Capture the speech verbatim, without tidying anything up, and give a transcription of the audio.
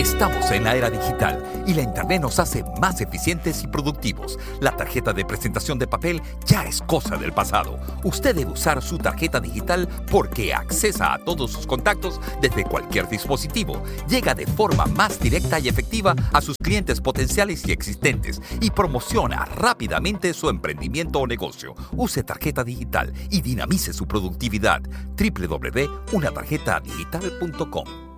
Estamos en la era digital y la Internet nos hace más eficientes y productivos. La tarjeta de presentación de papel ya es cosa del pasado. Usted debe usar su tarjeta digital porque accesa a todos sus contactos desde cualquier dispositivo. Llega de forma más directa y efectiva a sus clientes potenciales y existentes y promociona rápidamente su emprendimiento o negocio. Use tarjeta digital y dinamice su productividad. doble u doble u doble u punto una tarjeta digital punto com